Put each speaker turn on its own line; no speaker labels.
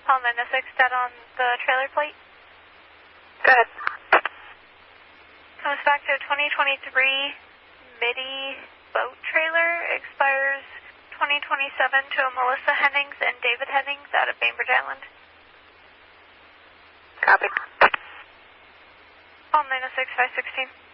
Paul 906, dead on the trailer plate.
Good.
Comes back to 2023 MIDI boat trailer. Expires 2027 to a Melissa Hennings and David Hennings out of Bainbridge Island.
Copy.
Paul 906, 516.